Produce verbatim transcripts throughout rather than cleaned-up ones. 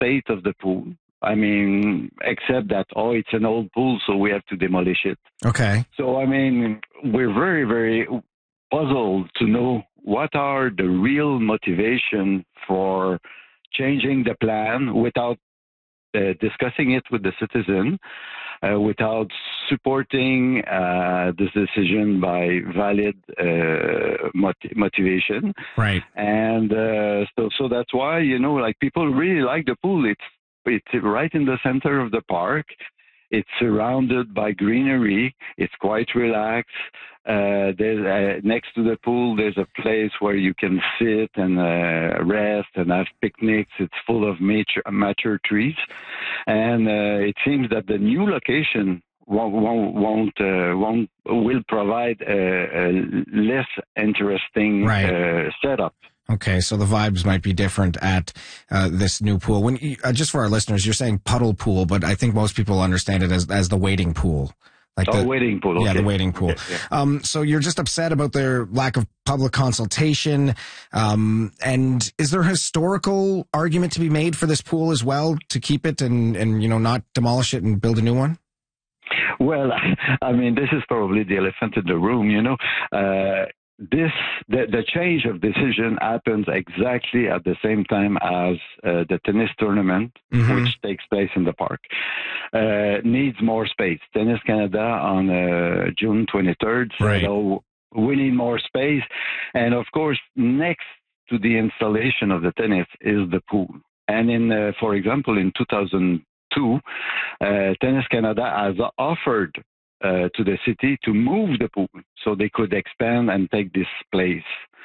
state of the pool. I mean, except that, oh, it's an old pool, so we have to demolish it. Okay. So, I mean, we're very, very puzzled to know what are the real motivation for changing the plan without uh, discussing it with the citizen, uh, without supporting uh, this decision by valid uh, mot- motivation. Right. And uh, so, so that's why, you know, like people really like the pool. It's it's right in the center of the park. It's surrounded by greenery. It's quite relaxed. Uh, there's uh, next to the pool, there's a place where you can sit and uh, rest and have picnics. It's full of mature, mature trees, and uh, it seems that the new location won't won't won't, uh, won't will provide a, a less interesting right. uh, setup. Okay, so the vibes might be different at uh, this new pool. When you, uh, just for our listeners, you're saying puddle pool, but I think most people understand it as as the wading pool. Like oh, the wading pool. Okay. Yeah, the wading pool. Okay, yeah. Um, so you're just upset about their lack of public consultation. Um, and is there a historical argument to be made for this pool as well, to keep it and, and you know, not demolish it and build a new one? Well, I mean, this is probably the elephant in the room, you know. Uh, This the, the change of decision happens exactly at the same time as uh, the tennis tournament, mm-hmm. which takes place in the park. Uh, needs more space. Tennis Canada on uh, June twenty-third said, right. "Oh, we need more space," and of course, next to the installation of the tennis is the pool. And in, uh, for example, in two thousand two, uh, Tennis Canada has offered Uh, to the city to move the pool so they could expand and take this place.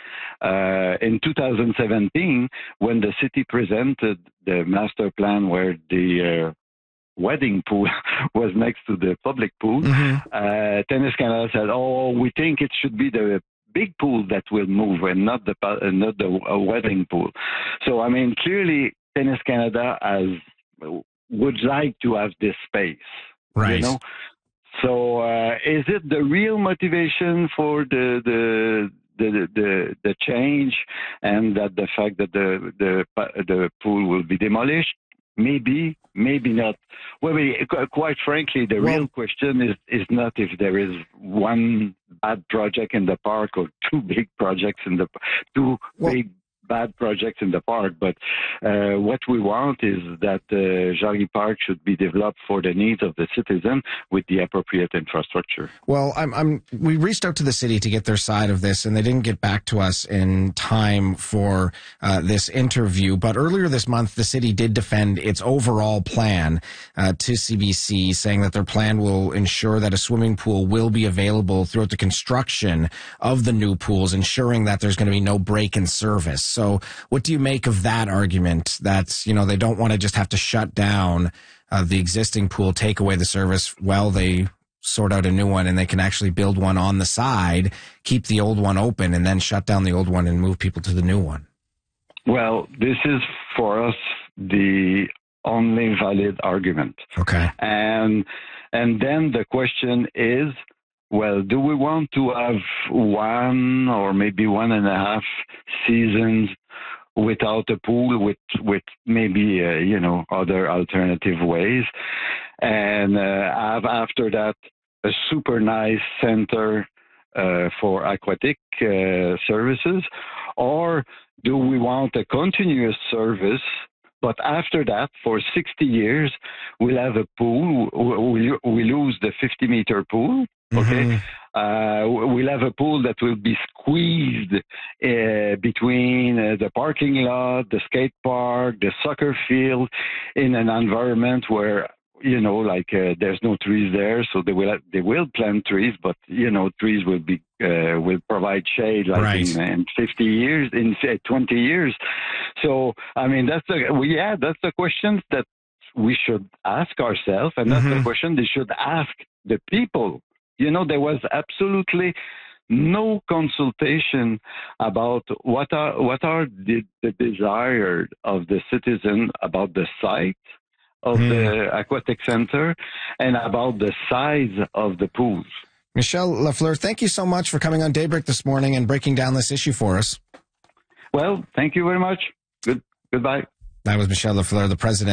Uh, in two thousand seventeen, when the city presented the master plan where the uh, wedding pool was next to the public pool, mm-hmm. uh, Tennis Canada said, oh, we think it should be the big pool that will move and not the, uh, not the uh, wedding pool. So, I mean, clearly Tennis Canada has, would like to have this space. Right. You know? So, uh, is it the real motivation for the the the the, the change, and that the fact that the the the pool will be demolished? Maybe, maybe not. Well, we, quite frankly, the well, real question is is not if there is one bad project in the park or two big projects in the two well, big. bad projects in the park, but uh, what we want is that uh, Jarry Park should be developed for the needs of the citizen with the appropriate infrastructure. Well, I'm, I'm, we reached out to the city to get their side of this, and they didn't get back to us in time for uh, this interview. But earlier this month, the city did defend its overall plan uh, to C B C, saying that their plan will ensure that a swimming pool will be available throughout the construction of the new pools, ensuring that there's going to be no break in service. So what do you make of that argument that, you know, they don't want to just have to shut down uh, the existing pool, take away the service while they sort out a new one, and they can actually build one on the side, keep the old one open, and then shut down the old one and move people to the new one? Well, this is for us the only valid argument. Okay. And, and then the question is, well, do we want to have one or maybe one and a half seasons without a pool, with with maybe uh, you know other alternative ways, and uh, have after that a super nice center uh, for aquatic uh, services, or do we want a continuous service? But after that, for sixty years, we'll have a pool. We we lose the fifty meter pool. Okay, mm-hmm. uh, we'll have a pool that will be squeezed uh, between uh, the parking lot, the skate park, the soccer field, in an environment where, you know, like uh, there's no trees there, so they will they will plant trees, but you know, trees will be uh, will provide shade like right. in, in fifty years, in say, twenty years. So I mean, that's the well, yeah, that's the questions that we should ask ourselves, and that's mm-hmm. the question they should ask the people. You know, there was absolutely no consultation about what are what are the, the desires of the citizen about the site of mm. the aquatic center and about the size of the pools. Michel Lafleur, thank you so much for coming on Daybreak this morning and breaking down this issue for us. Well, thank you very much. Good. Goodbye. That was Michel Lafleur, the president